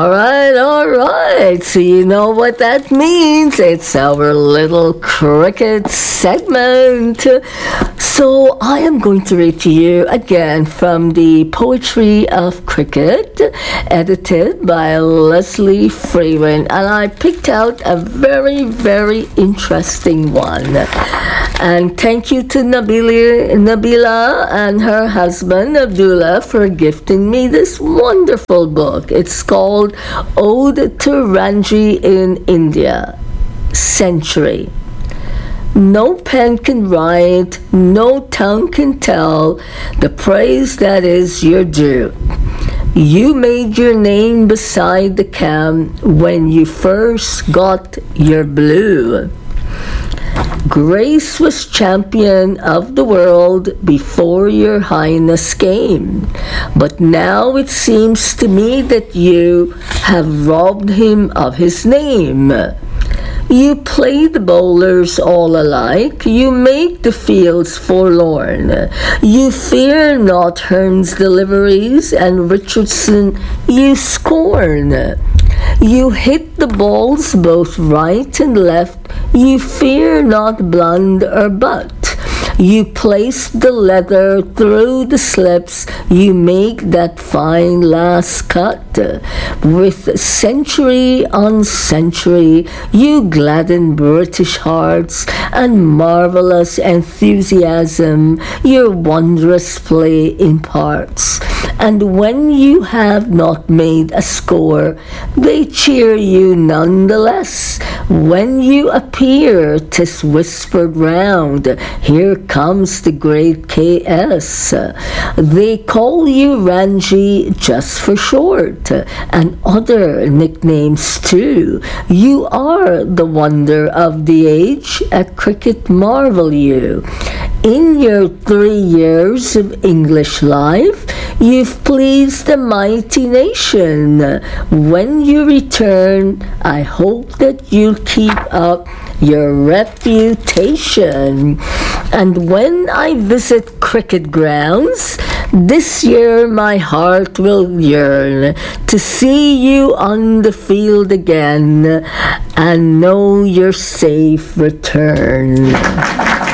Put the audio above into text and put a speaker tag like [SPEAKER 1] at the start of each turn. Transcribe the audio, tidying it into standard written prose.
[SPEAKER 1] All right. So you know what that means. It's our little cricket segment. So I am going to read to you again from the Poetry of Cricket, edited by Leslie Freeman. And I picked out a very, very interesting one. And thank you to Nabila and her husband Abdullah for gifting me this wonderful book. It's called Ode to Ranji in India, Century. No pen can write, no tongue can tell the praise that is your due. You made your name beside the cam when you first got your blue. Grace was champion of the world before your highness came, but now it seems to me that you have robbed him of his name. You play the bowlers all alike, you make the fields forlorn. You fear not Hearn's deliveries, and Richardson you scorn. You hit the balls both right and left, you fear not blunt or butt. You place the leather through the slips, you make that fine last cut. With century on century, you gladden British hearts, and marvelous enthusiasm your wondrous play imparts. And when you have not made a score, they cheer you nonetheless. When you appear, 'tis whispered round, here comes the great K.S. They call you Ranji just for short, and other nicknames too. You are the wonder of the age, a cricket marvel you. In your 3 years of English life, you've pleased a mighty nation. When you return, I hope that you'll keep up your reputation. And when I visit cricket grounds, this year my heart will yearn to see you on the field again and know your safe return.